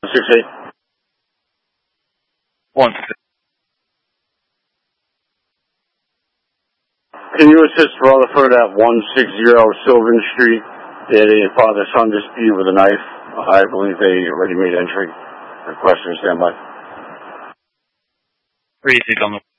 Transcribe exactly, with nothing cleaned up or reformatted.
six eight. one six. Can you assist Rutherford at one sixty Sylvan Street? They had a father-son dispute with a knife. I believe they already made entry. Requesting standby. three six on the